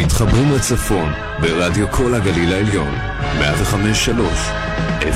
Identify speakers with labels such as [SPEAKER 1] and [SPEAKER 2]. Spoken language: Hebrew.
[SPEAKER 1] מתחברים לצפון ברדיו כל הגליל העליון 105.3 FM